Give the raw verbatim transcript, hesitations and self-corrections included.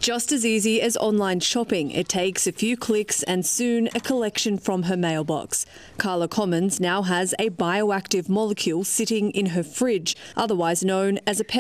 Just as easy as online shopping, it takes a few clicks and soon a collection from her mailbox. Carla Commons now has a bioactive molecule sitting in her fridge, otherwise known as a pet